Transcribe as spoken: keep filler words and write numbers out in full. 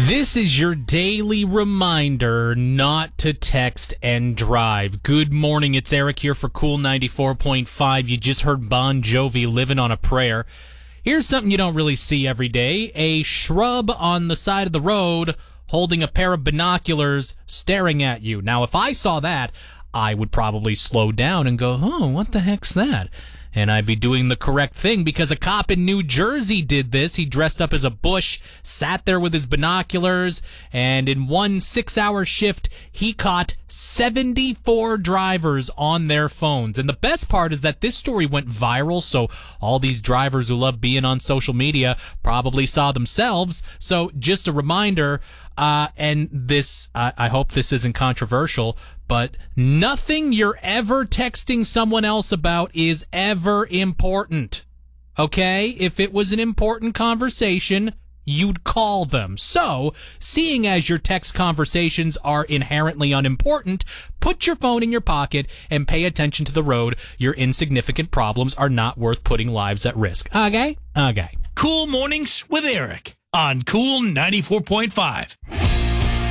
This is your daily reminder not to text and drive. Good morning, it's Eric here for Cool ninety-four point five. You just heard Bon Jovi, Living on a Prayer. Here's something you don't really see every day. A shrub on the side of the road holding a pair of binoculars staring at you. Now, if I saw that, I would probably slow down and go, oh, what the heck's that? And I'd be doing the correct thing because a cop in New Jersey did this. He dressed up as a bush, sat there with his binoculars, and in one six-hour shift, he caught seventy-four drivers on their phones. And the best part is that this story went viral, so all these drivers who love being on social media probably saw themselves. So just a reminder, uh, and this, uh, I hope this isn't controversial, but nothing you're ever texting someone else about is ever important, okay? If it was an important conversation, you'd call them. So, seeing as your text conversations are inherently unimportant, put your phone in your pocket and pay attention to the road. Your insignificant problems are not worth putting lives at risk. Okay? Okay. Cool Mornings with Eric on Cool ninety-four point five.